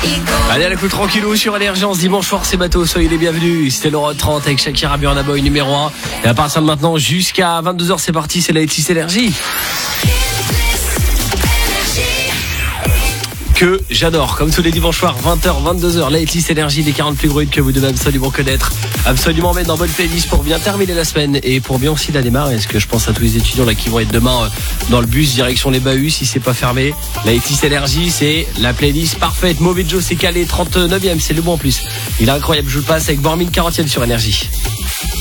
Allez, à la coup tranquillou sur Énergie, dimanche soir, c'est bateau, soyez les bienvenus. C'était l'Euro 30 avec Shakira, Burna Boy numéro 1. Et à partir de maintenant, jusqu'à 22h, c'est parti, c'est la Hitlist Énergie. Que j'adore, comme tous les dimanches soirs, 20h, 22h, la Hitlist Énergie des 40 plus gros hits que vous devez absolument connaître, absolument mettre dans bonne playlist pour bien terminer la semaine et pour bien aussi la démarrer. Est-ce que je pense à tous les étudiants là qui vont être demain dans le bus direction les Bahus si c'est pas fermé. La Hitlist Énergie, c'est la playlist parfaite. Mauvais Joe, c'est calé, 39e, c'est le bon en plus. Il est incroyable, je vous le passe avec Bormin 40e sur Énergie.